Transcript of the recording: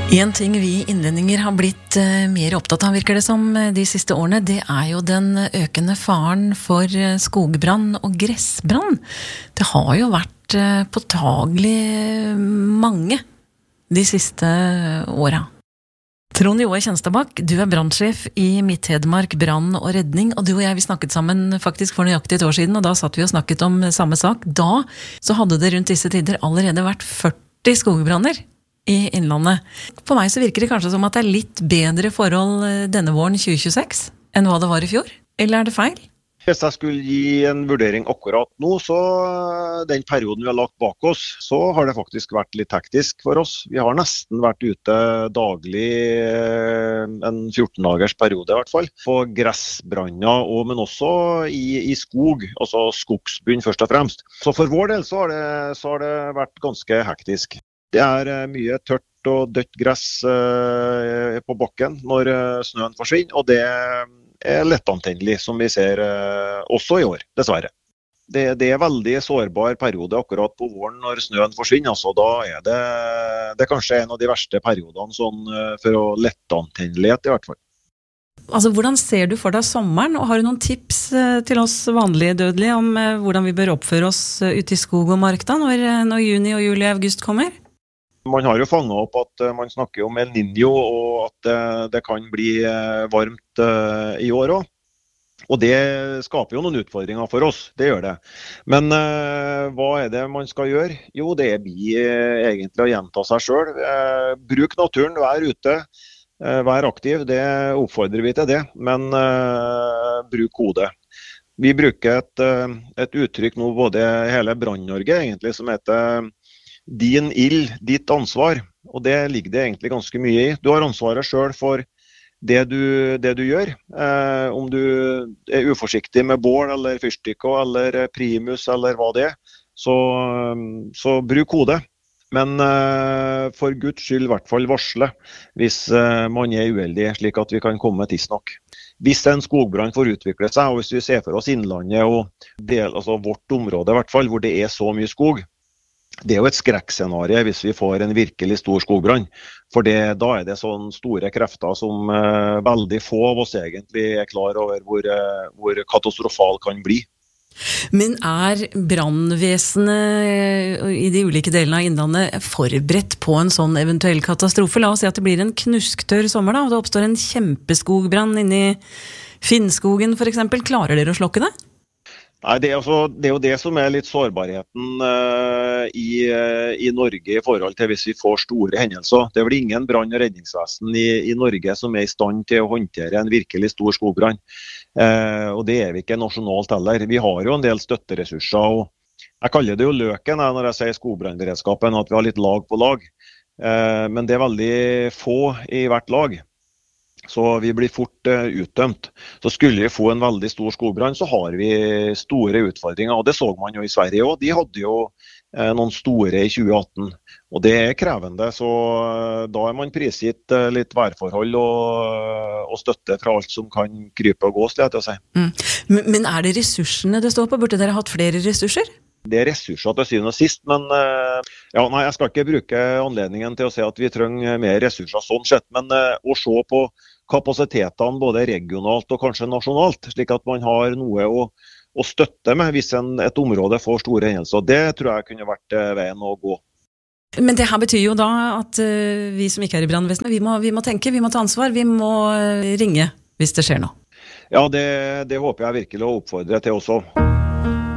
En ting vi innlendinger har blitt mer opptatt av, virker det som, de siste årene, det jo den økende faren for skogbrann og gressbrann. Det har jo vært påtagelig mange de siste åra. Trond Joe Kjenstadbakk, du brannsjef i Midt-Hedmark brann og redning, og du og jeg, vi snakket sammen faktisk for nøyaktig et år siden, og da satt vi og snakket om samme sak. Da så hadde det rundt disse tider allerede vært 40 skogbranner i innlandet. For meg så virker det kanskje som at det litt bedre forhold denne våren 2026 enn hva det var i fjor. Eller det feil? Hvis jeg skulle gi en vurdering akkurat nå, så den perioden vi har lagt bak oss, så har det faktisk vært litt hektisk for oss. Vi har nesten vært ute daglig en 14-dagers periode i hvert fall, på gressbranner, men også i skog, altså skogsbunn først og fremst. Så for vår del så har det vært ganske hektisk. Det mye tørt og dødt gress på bakken når snøen forsvinner, og det lettantennelig, som vi ser også i år, dessverre. Det veldig sårbar periode akkurat på våren når snøen forsvinner, altså da det kanskje en av de verste periodene sånn, for lettantennelighet i hvert fall. Altså, hvordan ser du for deg sommeren, og har du noen tips til oss vanlige dødelige om hvordan vi bør oppføre oss ute i skog og mark da, når juni og juli og august kommer? Man har jo fanget opp at man snakker om El Niño, og at det kan bli varmt i år også. Og det skaper jo noen utfordringer for oss, det gjør det. Men hva det man skal gjøre? Jo, det blir egentlig å gjenta seg selv. Bruk naturen, vær ute, vær aktiv, det oppfordrer vi til det. Men bruk hodet. Vi bruker et uttrykk nå, både hele Brann-Norge egentlig, som heter din ild, ditt ansvar, og det ligger det egentlig ganske mye i. Du har ansvaret selv for det du gjør. Om du uforsiktig med bål eller fyrstikker eller primus eller hva det så bruk hodet. Men for Guds skyld i hvert fall varsle hvis man uheldig, slik at vi kan komme tidsnok. Hvis en skogbrann får utvikle seg, og hvis vi ser for oss innlandet og altså vårt område i hvert fall, hvor det så mye skog, det jo et skrekkscenarie hvis vi får en virkelig stor skogbrann, for da det sånne store krefter som veldig få av oss egentlig klar over hvor katastrofal kan bli. Men brannvesenet i de ulike delene av innlandet forberedt på en sånn eventuell katastrofe? La oss si at det blir en knusktørr sommer da, og det oppstår en kjempeskogbrann inne i Finnskogen for eksempel. Klarer dere å slokke det? Nei, det jo det som litt sårbarheten i Norge i forhold til hvis vi får store hendelser. Det vel ingen brann- og redningsvesen i Norge som i stand til å håndtere en virkelig stor skogbrann. Og det vi ikke nasjonalt heller. Vi har jo en del støtteressurser, og jeg kaller det jo løken når jeg sier skogbrannberedskapen, at vi har litt lag på lag. Men det veldig få i hvert lag. Så vi blir fort uttømt. Så skulle vi få en veldig stor skogbrann, så har vi store utfordringer. Og det så man jo i Sverige også. De hadde jo noen store i 2018. Og det krevende, så da man prisgitt litt værforhold og støtte fra alt som kan krype og gå, skal jeg til å si. Men det ressursene det står på? Burde dere hatt flere ressurser? Det ressurser til syvende og sist, men jeg skal ikke bruke anledningen til å si at vi trenger mer ressurser sånn sett, men å se på kapasitetene både regionalt og kanskje nasjonalt, slik at man har noe å støtte med hvis et område får store hendelser. Det tror jeg kunne vært veien å gå. Men det her betyr jo da at vi som ikke i brannvesenet, vi må tenke, vi må ta ansvar, vi må ringe hvis det skjer noe. Ja, det håper jeg virkelig å oppfordre til også.